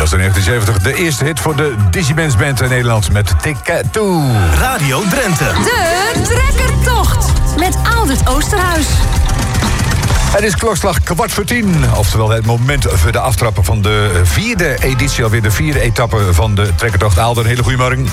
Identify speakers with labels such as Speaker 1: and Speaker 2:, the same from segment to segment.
Speaker 1: was in 1970 de eerste hit voor de Dizzy Band in Nederland met Tic-Tac-Toe.
Speaker 2: Radio Drenthe.
Speaker 3: De Trekkertocht met Aldert Oosterhuis.
Speaker 1: Het is klokslag 9:15, oftewel het moment voor de aftrappen van de vierde editie, alweer de vierde etappe van de Trekkertocht. Aldert, een hele goede morgen.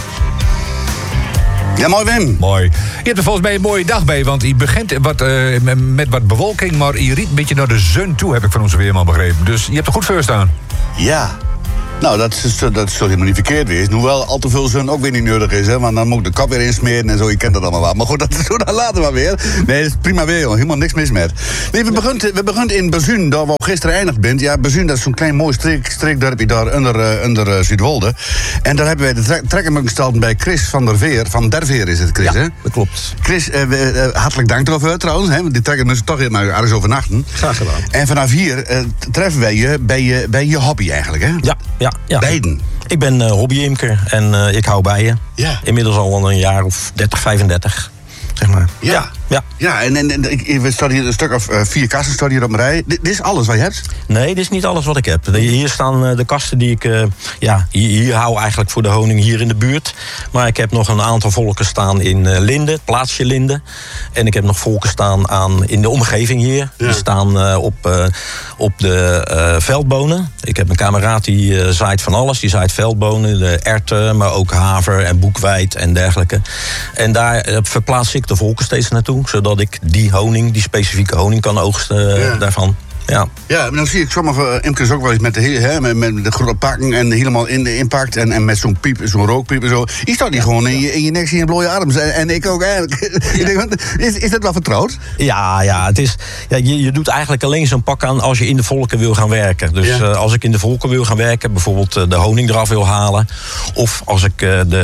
Speaker 4: Ja, mooi Wim.
Speaker 1: Mooi. Je hebt er volgens mij een mooie dag bij, want je begint met wat bewolking, maar je riet een beetje naar de zon toe, heb ik van onze weerman begrepen. Dus je hebt er goed voor staan.
Speaker 4: Ja. Nou, dat is toch helemaal niet verkeerd weer. Hoewel al te veel zon ook weer niet nodig is, hè. Want dan moet ik de kap weer insmeren en zo, je kent dat allemaal wel. Maar goed, dat doen we dan later maar weer. Nee, dat is prima weer, joh. Helemaal niks mis met. Nee, we begonnen in Bazuun, daar waar we gisteren eindigd bent. Ja, Bazuun, dat is zo'n klein mooi streekdorpje daar onder Zuidwolde. En daar hebben wij de trekker gesteld bij Chris van der Veer. Van der Veer is het, Chris, hè?
Speaker 5: Ja, dat klopt.
Speaker 4: Chris, hartelijk dank erover trouwens, hè. Want die trekker moest toch maar ergens overnachten.
Speaker 5: Graag gedaan.
Speaker 4: En vanaf hier treffen wij je bij je hobby eigenlijk, hè?
Speaker 5: Ja.
Speaker 4: Beiden.
Speaker 5: Ik ben hobbyimker en ik hou bijen.
Speaker 4: Ja.
Speaker 5: Inmiddels al een jaar of 30, 35, zeg maar.
Speaker 4: Ja, en we staan hier een stuk of 4 kasten staan hier op een rij. Dit is alles wat je hebt?
Speaker 5: Nee, dit is niet alles wat ik heb. Hier staan de kasten die ik hier hou eigenlijk voor de honing hier in de buurt. Maar ik heb nog een aantal volken staan in Linde, het plaatsje Linde. En ik heb nog volken staan in de omgeving hier.
Speaker 4: Ja.
Speaker 5: Die staan op de veldbonen. Ik heb een kameraad die zaait van alles. Die zaait veldbonen, de erwten, maar ook haver en boekweit en dergelijke. En daar verplaats ik de volken steeds naartoe, zodat ik die specifieke honing kan oogsten daarvan. Ja,
Speaker 4: maar dan zie ik sommige imkers ook wel eens met de grote pakken en helemaal inpakt en met zo'n piep, zo'n rookpiep en zo. Je staat die gewoon in je nek, in je blooie arm. En ik ook eigenlijk. Ja. Is dat wel vertrouwd?
Speaker 5: Ja, het is, je doet eigenlijk alleen zo'n pak aan als je in de volken wil gaan werken. Dus als ik in de volken wil gaan werken, bijvoorbeeld de honing eraf wil halen, of als ik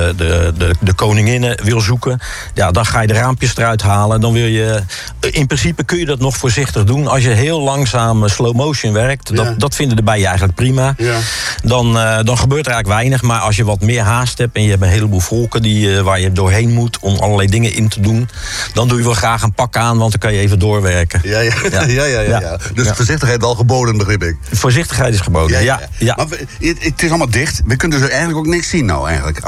Speaker 5: de koninginnen wil zoeken, ja, dan ga je de raampjes eruit halen. Dan wil je, in principe kun je dat nog voorzichtig doen. Als je heel langzaam slow motion werkt, dat vinden de bijen eigenlijk prima. Ja. Dan gebeurt er eigenlijk weinig. Maar als je wat meer haast hebt en je hebt een heleboel volken waar je doorheen moet om allerlei dingen in te doen, dan doe je wel graag een pak aan, want dan kan je even doorwerken.
Speaker 4: Ja. Dus voorzichtigheid al geboden, begrijp ik.
Speaker 5: Voorzichtigheid is geboden, ja.
Speaker 4: Maar het is allemaal dicht. We kunnen dus eigenlijk ook niks zien nou eigenlijk.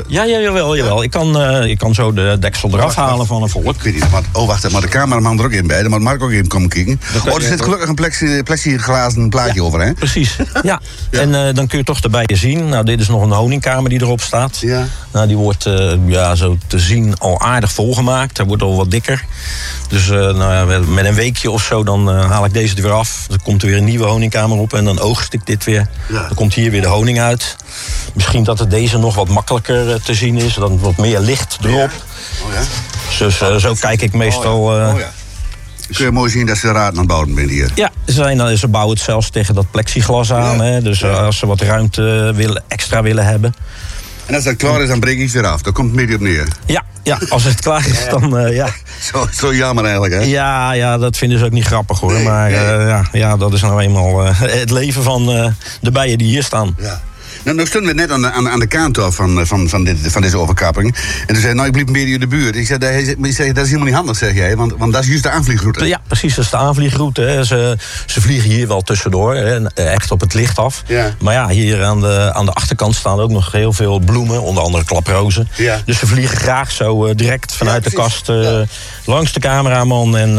Speaker 5: Jawel. Ik kan zo de deksel eraf halen van een volk.
Speaker 4: Ik weet niet, wacht, maar de cameraman er ook in bij. Dan moet Mark ook even komen kijken. Er zit gelukkig een plexiglazen plaatje over, hè?
Speaker 5: Precies, ja. En dan kun je toch de bijen zien. Nou, dit is nog een honingkamer die erop staat. Ja. Nou, die wordt zo te zien al aardig volgemaakt. Hij wordt al wat dikker. Dus met een weekje of zo, dan haal ik deze er weer af. Dan komt er weer een nieuwe honingkamer op en dan oogst ik dit weer. Ja. Dan komt hier weer de honing uit. Misschien dat het deze nog wat makkelijker te zien is. Dan wat meer licht erop. Ja. Oh, ja. Dus zo kijk ik meestal.
Speaker 4: Kun je mooi zien dat ze de raad aan het bouwen bent hier.
Speaker 5: Ja, ze bouwen het zelfs tegen dat plexiglas aan. Ja. Hè? Dus als ze wat ruimte extra willen hebben.
Speaker 4: En als dat klaar is, dan breek ik ze eraf. Dan komt het midden op neer.
Speaker 5: Ja, als het klaar is, dan
Speaker 4: Zo jammer eigenlijk, hè?
Speaker 5: Ja, dat vinden ze ook niet grappig, hoor. Nee, maar dat is nou eenmaal het leven van de bijen die hier staan. Ja.
Speaker 4: Nou stonden we net aan de kant af van deze overkapping. En toen zei ik bliep meer in de buurt. Ik zei, dat is helemaal niet handig, zeg jij. Want dat is juist de aanvliegroute.
Speaker 5: Ja, precies, dat is de aanvliegroute. Hè. Ze vliegen hier wel tussendoor, hè, echt op het licht af. Ja. Maar ja, hier aan de achterkant staan ook nog heel veel bloemen. Onder andere klaprozen. Ja. Dus ze vliegen graag zo direct vanuit de kast langs de cameraman. En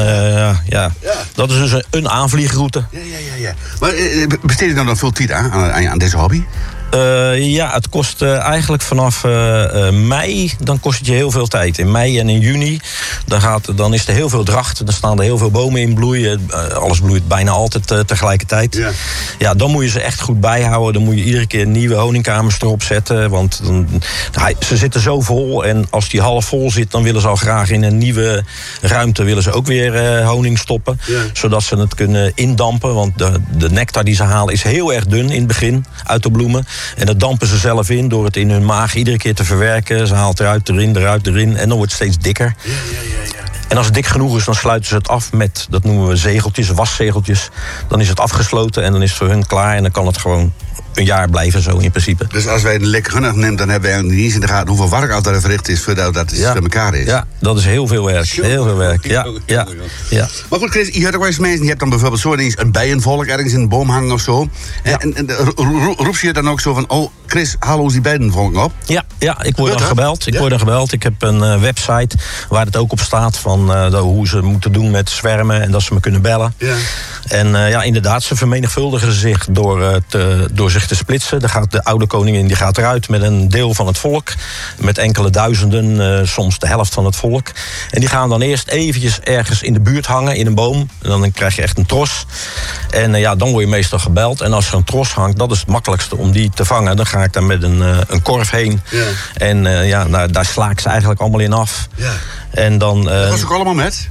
Speaker 5: dat is dus een aanvliegroute.
Speaker 4: Ja. Maar besteed je dan veel tijd aan deze hobby?
Speaker 5: Het kost eigenlijk vanaf mei, dan kost het je heel veel tijd. In mei en in juni, dan is er heel veel dracht. Dan staan er heel veel bomen in bloei. Alles bloeit bijna altijd tegelijkertijd. Ja, dan moet je ze echt goed bijhouden. Dan moet je iedere keer nieuwe honingkamers erop zetten. Want ze zitten zo vol. En als die half vol zit, dan willen ze al graag in een nieuwe ruimte willen ze ook weer honing stoppen. Ja. Zodat ze het kunnen indampen. Want de nectar die ze halen is heel erg dun in het begin uit de bloemen. En dat dampen ze zelf in door het in hun maag iedere keer te verwerken. Ze haalt eruit, erin. En dan wordt het steeds dikker. Ja. En als het dik genoeg is, dan sluiten ze het af met, dat noemen we zegeltjes, waszegeltjes. Dan is het afgesloten en dan is het voor hun klaar. En dan kan het gewoon een jaar blijven zo in principe.
Speaker 4: Dus als wij een lek gunnig neemt, dan hebben wij niet eens in de gaten hoeveel werk altijd verricht is voordat dat voor elkaar is.
Speaker 5: Ja, dat is heel veel werk. Heel veel werk. Ja.
Speaker 4: Maar goed, Chris, je hebt ook wel eens mensen, je hebt dan bijvoorbeeld zo ineens een bijenvolk ergens in een boom hangen of zo. Ja. En roep je dan ook zo van, oh Chris, haal ons die bijenvolk op?
Speaker 5: Ja, ik word dan gebeld. Ik heb een website waar het ook op staat van hoe ze moeten doen met zwermen en dat ze me kunnen bellen. Ja. En inderdaad, ze vermenigvuldigen zich door zich te splitsen. De oude koningin die gaat eruit met een deel van het volk. Met enkele duizenden, soms de helft van het volk. En die gaan dan eerst eventjes ergens in de buurt hangen, in een boom. En dan krijg je echt een tros. En dan word je meestal gebeld. En als er een tros hangt, dat is het makkelijkste om die te vangen. Dan ga ik daar met een korf heen. Ja. En daar sla ik ze eigenlijk allemaal in af. Ja. En dan...
Speaker 4: dat was ook allemaal met?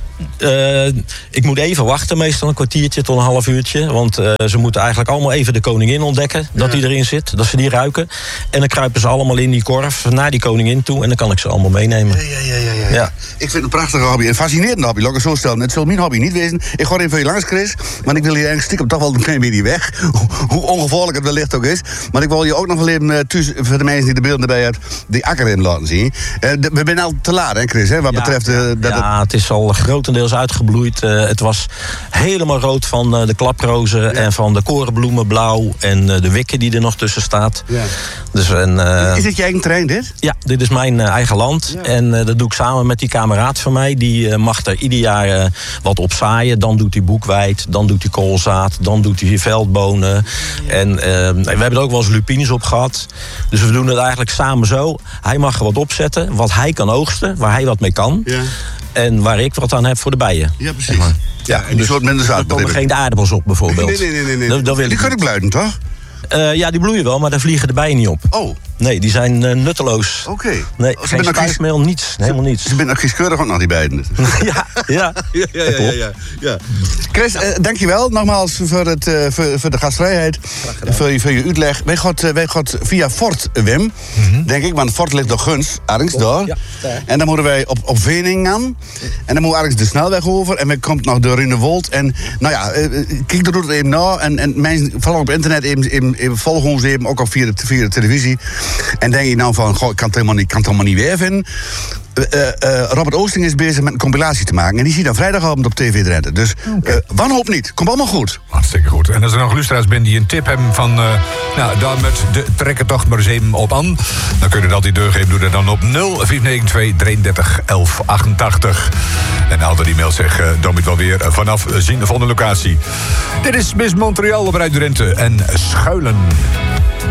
Speaker 5: Ik moet even wachten, meestal een kwartiertje tot een half uurtje. Want ze moeten eigenlijk allemaal even de koningin ontdekken. Dat die erin zit, dat ze die ruiken. En dan kruipen ze allemaal in die korf naar die koningin toe. En dan kan ik ze allemaal meenemen.
Speaker 4: Ja. Ik vind het een prachtige hobby. Een fascinerende hobby, laat ik het zo stellen. Het zal mijn hobby niet wezen. Ik ga even voor je langs, Chris. Want ik wil hier eigenlijk stiekem toch wel een klein beetje weg. Hoe ongevaarlijk het wellicht ook is. Maar ik wil je ook nog wel even, voor de mensen die de beelden erbij hebben, die akker in laten zien. We zijn al te laat, hè, Chris? Hè, wat betreft...
Speaker 5: het is al grotendeels uitgebloeid. Het was helemaal rood van de klaprozen en van de korenbloemen blauw en de wikken die er nog tussen staat. Ja. Dus,
Speaker 4: is dit je eigen terrein, dit?
Speaker 5: Ja, dit is mijn eigen land. Ja. En dat doe ik samen met die kameraad van mij. Die mag er ieder jaar wat op zaaien. Dan doet hij boekweit, dan doet hij koolzaad, dan doet hij veldbonen. Ja. En we hebben er ook wel eens lupines op gehad. Dus we doen het eigenlijk samen zo. Hij mag er wat opzetten, wat hij kan oogsten, waar hij wat mee kan. Ja. En waar ik wat aan heb voor de bijen.
Speaker 4: Ja, precies. Zeg maar. Ja, en die soort minder zaad.
Speaker 5: Er komen geen aardappels op, bijvoorbeeld.
Speaker 4: Nee. Die kunnen blijven, toch?
Speaker 5: Die bloeien wel, maar daar vliegen de bijen niet op.
Speaker 4: Oh.
Speaker 5: Nee, die zijn nutteloos.
Speaker 4: Oké.
Speaker 5: Nee, geen spijsmeel, niets. Helemaal niets.
Speaker 4: Ze zijn ook kieskeurig ook nog, die beiden.
Speaker 5: Ja.
Speaker 4: Chris, dankjewel nogmaals voor de gastvrijheid. Voor je uitleg. Wij gaan via Fort Wim, denk ik. Want Fort ligt nog Guns, ergens daar. Ja, en dan moeten wij op Vening gaan. En dan moet ergens de snelweg over. En we komen nog door Runnewold. En kijk er even na. En mensen, vooral op internet, even volgen ons even. Ook al via de televisie. En denk je nou van, ik kan het helemaal niet weer vinden. Robert Oosting is bezig met een compilatie te maken. En die zie je dan vrijdagavond op TV Drenthe. Dus wanhoop niet. Komt allemaal goed.
Speaker 1: Hartstikke goed. En als er nog luisteraars zijn die een tip hebben van... daar met de trekkertocht maar eens even op aan. Dan kun je dat die doorgeven. Doe dat dan op 0492 33 11 88. En altijd die mail zeg, dan moet wel weer vanaf zien van de locatie. Dit is Miss Montreal op Rijdt Drenthe en Schuilen.